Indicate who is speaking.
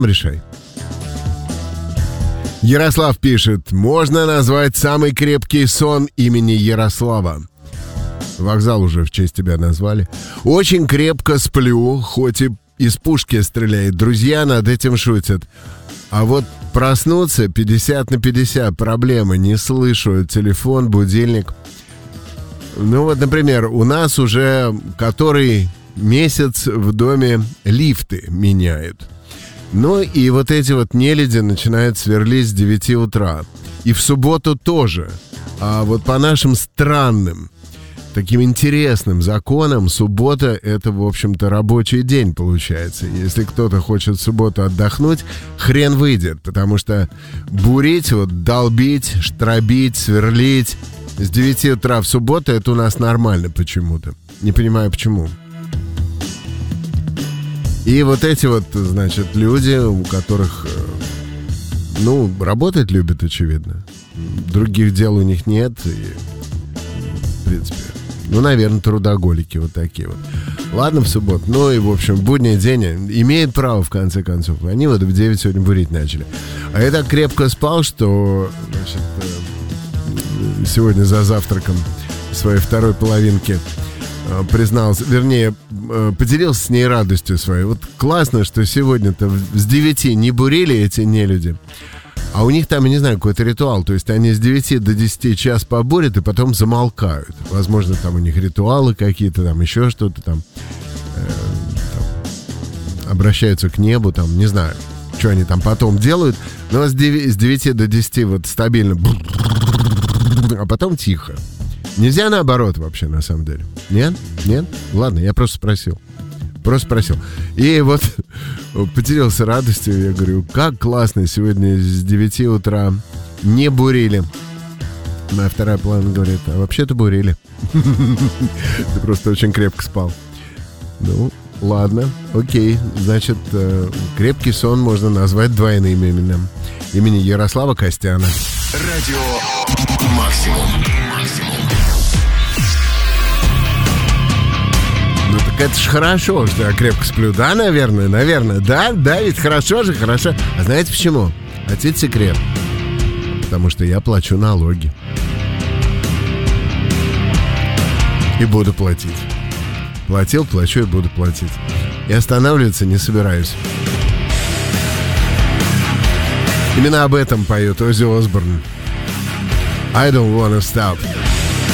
Speaker 1: решай. Ярослав пишет: можно назвать самый крепкий сон имени Ярослава. Вокзал уже в честь тебя назвали. Очень крепко сплю, хоть и из пушки стреляет. Друзья над этим шутят. А вот проснуться 50/50 проблемы. Не слышу телефон, будильник. Ну вот, например, у нас уже который месяц в доме лифты меняют. Ну и вот эти вот нелюди начинают сверлить с 9 утра. И в субботу тоже. А вот по нашим странным, таким интересным законам суббота — это, в общем-то, рабочий день получается. Если кто-то хочет в субботу отдохнуть, хрен выйдет. Потому что бурить, вот долбить, штробить, сверлить с 9 утра в субботу — это у нас нормально почему-то. Не понимаю, почему. И вот эти вот, значит, люди, у которых, ну, работать любят, очевидно. Других дел у них нет. И, в принципе, ну, наверное, трудоголики вот такие вот. Ладно, в субботу. Ну и, в общем, в будний день имеют право, в конце концов. Они вот в 9 сегодня бурить начали. А я так крепко спал, что, значит, сегодня за завтраком своей второй половинки признался, вернее, поделился с ней радостью своей. Вот классно, что сегодня-то с 9 не бурили эти нелюди. А у них там, я не знаю, какой-то ритуал. То есть они с 9 до 10 час побурят и потом замолкают. Возможно, там у них ритуалы какие-то, там еще что-то там, обращаются к небу, там, не знаю, что они там потом делают. Но с 9 до 10 вот стабильно, а потом тихо. Нельзя наоборот вообще, на самом деле. Нет? Нет? Ладно, я просто спросил. И вот поделился радостью. Я говорю, как классно сегодня с 9 утра не бурили. Моя вторая половина говорит, а вообще-то бурили. Ты просто очень крепко спал. Ну, ладно, окей. Значит, крепкий сон можно назвать двойным именем. Имени Ярослава Костяна.
Speaker 2: Радио Максимум.
Speaker 1: Ну так это ж хорошо, что я крепко сплю. Да, наверное. Да, ведь хорошо же, хорошо. А знаете почему? А это секрет. Потому что я плачу налоги. И буду платить. Платил, плачу и буду платить. И останавливаться не собираюсь. Именно об этом поет Оззи Осборн. I don't wanna stop.